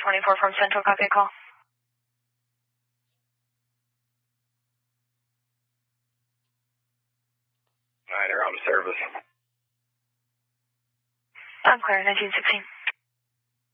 24 from Central, copy a call. Alright, they're on service. I'm clear, 1916.